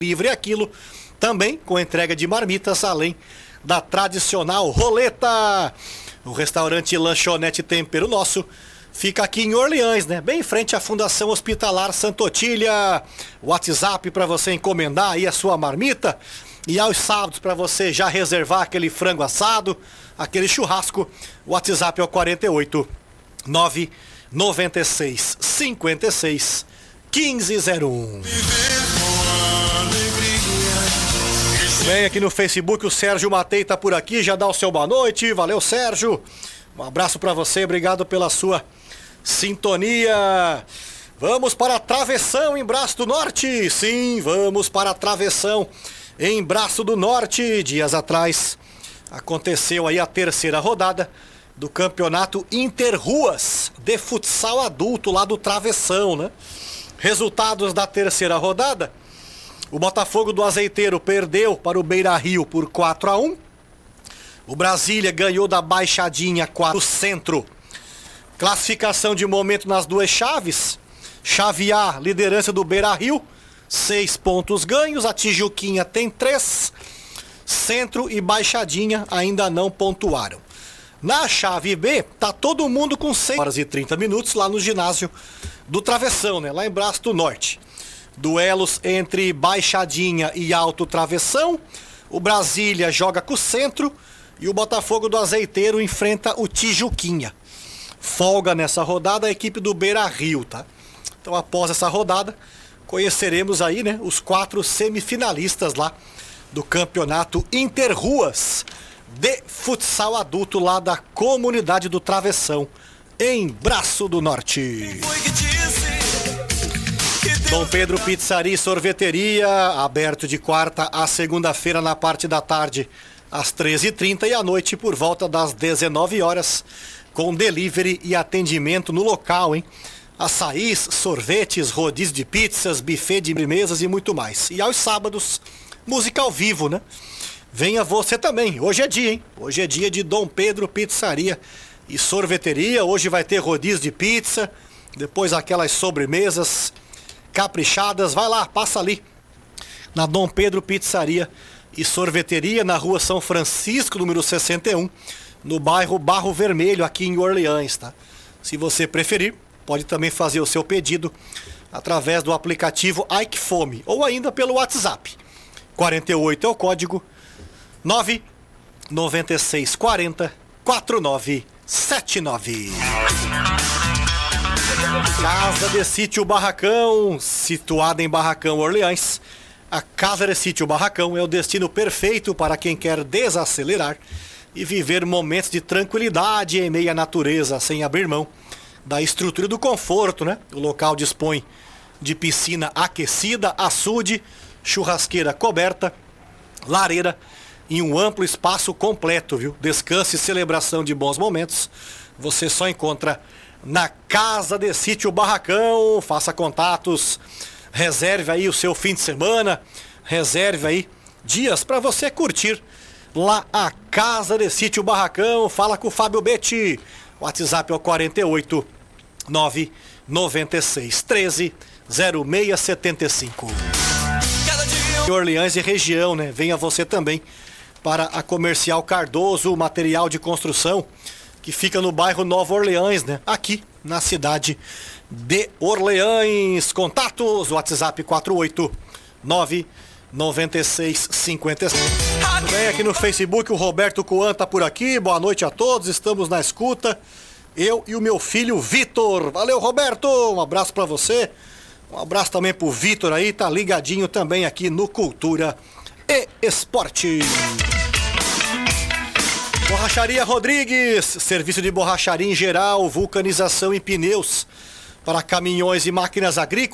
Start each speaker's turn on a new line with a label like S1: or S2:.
S1: livre aquilo, também com entrega de marmitas, além da tradicional roleta. O restaurante Lanchonete Tempero Nosso fica aqui em Orleans, né? Bem em frente à Fundação Hospitalar Santa Otília. WhatsApp para você encomendar aí a sua marmita. E aos sábados para você já reservar aquele frango assado, aquele churrasco. O WhatsApp é o 48 996 56 1501. Vem aqui no Facebook, o Sérgio Matei tá por aqui, já dá o seu boa noite. Valeu, Sérgio. Um abraço para você, obrigado pela sua sintonia. Vamos para a Travessão em Braço do Norte. Sim, vamos para a Travessão em Braço do Norte. Dias atrás aconteceu aí a terceira rodada do Campeonato Interruas de Futsal Adulto lá do Travessão, né? Resultados da terceira rodada: o Botafogo do Azeiteiro perdeu para o Beira-Rio por 4-1. O Brasília ganhou da Baixadinha 4 no Centro. Classificação de momento nas duas chaves. Chave A, liderança do Beira-Rio, 6 pontos ganhos. A Tijuquinha tem 3. Centro e Baixadinha ainda não pontuaram. Na chave B, tá todo mundo com 6 horas e 30 minutos lá no ginásio do Travessão, né? Lá em Braço do Norte. Duelos entre Baixadinha e Alto Travessão. O Brasília joga com o Centro e o Botafogo do Azeiteiro enfrenta o Tijuquinha. Folga nessa rodada a equipe do Beira-Rio, tá? Então, após essa rodada, conheceremos aí, né, os 4 semifinalistas lá do Campeonato Interruas de Futsal Adulto lá da comunidade do Travessão, em Braço do Norte. Dom Pedro Pizzaria e Sorveteria, aberto de quarta a segunda-feira na parte da tarde, às 13h30 e à noite por volta das 19 horas, com delivery e atendimento no local, hein? Açaís, sorvetes, rodízio de pizzas, buffet de mesas e muito mais. E aos sábados, música ao vivo, né? Venha você também, hoje é dia, hein? Hoje é dia de Dom Pedro Pizzaria e Sorveteria. Hoje vai ter rodízio de pizza, depois aquelas sobremesas caprichadas. Vai lá, passa ali na Dom Pedro Pizzaria e Sorveteria, na rua São Francisco, número 61, no bairro Barro Vermelho, aqui em Orleans, tá? Se você preferir, pode também fazer o seu pedido através do aplicativo Ike Fome ou ainda pelo WhatsApp. 48 é o código 99640 4979. Casa de Sítio Barracão, situada em Barracão, Orleans. A Casa de Sítio Barracão é o destino perfeito para quem quer desacelerar e viver momentos de tranquilidade em meio à natureza, sem abrir mão da estrutura do conforto, né? O local dispõe de piscina aquecida, açude, churrasqueira coberta, lareira e um amplo espaço completo, viu? Descanso e celebração de bons momentos você só encontra na Casa de Sítio Barracão. Faça contatos, reserve aí o seu fim de semana, reserve aí dias para você curtir lá a Casa de Sítio Barracão. Fala com o Fábio Betti. O WhatsApp é o 48 996 13 0675. Orleans e região, né? Venha você também para a Comercial Cardoso, material de construção, que fica no bairro Nova Orleans, né? Aqui na cidade de Orleans. Contatos, WhatsApp 48 996 56. Também aqui no Facebook o Roberto Coan tá por aqui. Boa noite a todos, estamos na escuta. Eu e o meu filho Vitor. Valeu, Roberto, um abraço para você. Um abraço também pro Vitor aí, tá ligadinho também aqui no Cultura e Esporte. Borracharia Rodrigues, serviço de borracharia em geral, vulcanização e pneus para caminhões e máquinas agrícolas.